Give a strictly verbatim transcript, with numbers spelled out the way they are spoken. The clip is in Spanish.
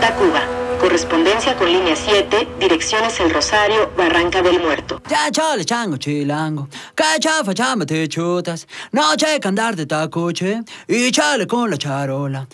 Tacuba. Correspondencia con línea siete, direcciones El Rosario, Barranca del Muerto. Ya chole chango chilango, que chafa chamba te chutas, no checa andar de tacoche y chale con la charola.